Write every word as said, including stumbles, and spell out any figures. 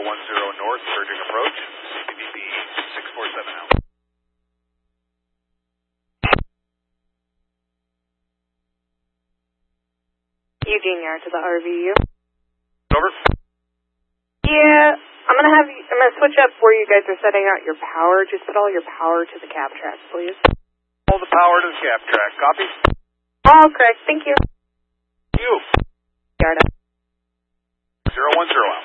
one zero north, merging approach, C B B six four seven out. Eugene Yard to the R V U. Over. Yeah, I'm gonna have you, I'm gonna switch up where you guys are setting out your power. Just put all your power to the cab track, please. All the power to the cab track. Copy? All correct, thank you. You. Yard out. zero one zero out.